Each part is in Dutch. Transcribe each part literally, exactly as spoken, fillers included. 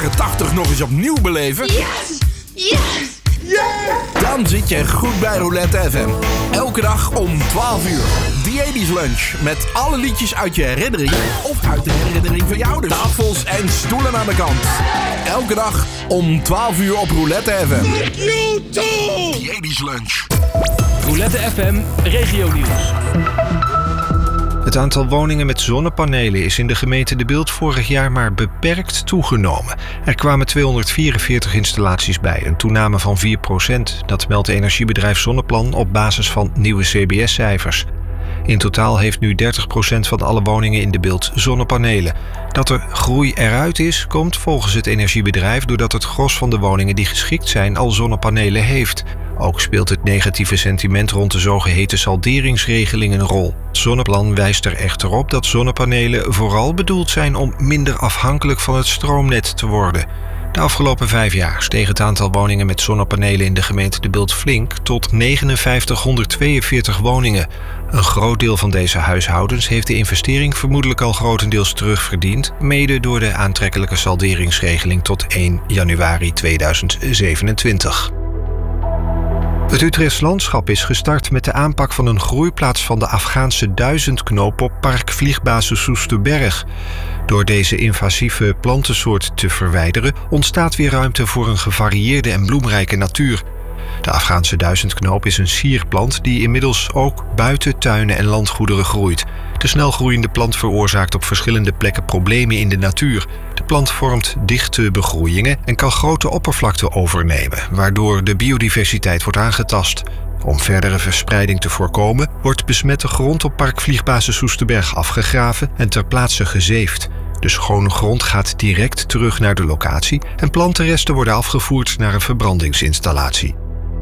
jaren tachtig nog eens opnieuw beleven? Yes! Yes! Yeah! Dan zit je goed bij Roulette F M. Elke dag om twaalf uur. The eighties Lunch. Met alle liedjes uit je herinnering of uit de herinnering van je ouders. Tafels en stoelen aan de kant. Elke dag om twaalf uur op Roulette F M. Fuck you too! The eighties Lunch. Roulette F M, regionieuws. Het aantal woningen met zonnepanelen is in de gemeente De Bilt vorig jaar maar beperkt toegenomen. Er kwamen tweehonderdvierenveertig installaties bij, een toename van vier procent. Dat meldt energiebedrijf Zonneplan op basis van nieuwe C B S-cijfers. In totaal heeft nu dertig procent van alle woningen in De Bilt zonnepanelen. Dat er groei eruit is, komt volgens het energiebedrijf doordat het gros van de woningen die geschikt zijn al zonnepanelen heeft. Ook speelt het negatieve sentiment rond de zogeheten salderingsregeling een rol. Zonneplan wijst er echter op dat zonnepanelen vooral bedoeld zijn om minder afhankelijk van het stroomnet te worden. De afgelopen vijf jaar steeg het aantal woningen met zonnepanelen in de gemeente De Bilt flink tot negenenvijftighonderdtweeënveertig woningen. Een groot deel van deze huishoudens heeft de investering vermoedelijk al grotendeels terugverdiend, mede door de aantrekkelijke salderingsregeling tot één januari tweeduizend zevenentwintig. Het Utrechts Landschap is gestart met de aanpak van een groeiplaats van de Afghaanse duizendknoop op Park Vliegbasis Soesterberg. Door deze invasieve plantensoort te verwijderen ontstaat weer ruimte voor een gevarieerde en bloemrijke natuur. De Afghaanse duizendknoop is een sierplant die inmiddels ook buiten tuinen en landgoederen groeit. De snelgroeiende plant veroorzaakt op verschillende plekken problemen in de natuur. De plant vormt dichte begroeiingen en kan grote oppervlakte overnemen, waardoor de biodiversiteit wordt aangetast. Om verdere verspreiding te voorkomen, wordt besmette grond op Park Vliegbasis Soesterberg afgegraven en ter plaatse gezeefd. De schone grond gaat direct terug naar de locatie en plantenresten worden afgevoerd naar een verbrandingsinstallatie.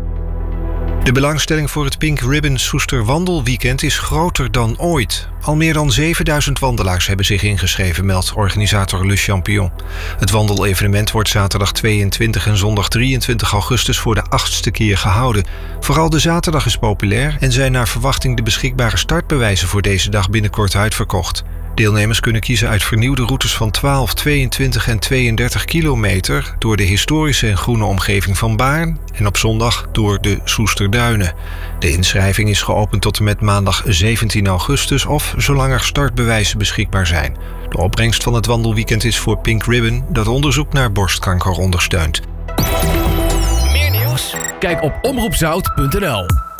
De belangstelling voor het Pink Ribbon Soester Wandelweekend is groter dan ooit. Al meer dan zevenduizend wandelaars hebben zich ingeschreven, meldt organisator Le Champion. Het wandelevenement wordt zaterdag tweeëntwintig en zondag drieëntwintig augustus voor de achtste keer gehouden. Vooral de zaterdag is populair en zijn naar verwachting de beschikbare startbewijzen voor deze dag binnenkort uitverkocht. Deelnemers kunnen kiezen uit vernieuwde routes van twaalf, tweeëntwintig en tweeëndertig kilometer door de historische en groene omgeving van Baarn en op zondag door de Soesterduinen. De inschrijving is geopend tot en met maandag zeventien augustus of zolang er startbewijzen beschikbaar zijn. De opbrengst van het wandelweekend is voor Pink Ribbon dat onderzoek naar borstkanker ondersteunt. Meer nieuws? Kijk op omroep zout punt n l.